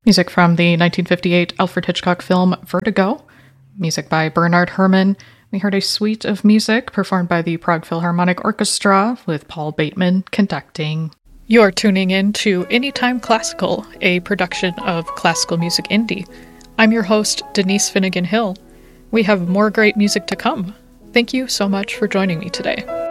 Music from the 1958 Alfred Hitchcock film Vertigo. Music by Bernard Herrmann. We heard a suite of music performed by the Prague Philharmonic Orchestra with Paul Bateman conducting. You're tuning in to Anytime Classical, a production of Classical Music Indie. I'm your host, Denise Finnegan Hill. We have more great music to come. Thank you so much for joining me today.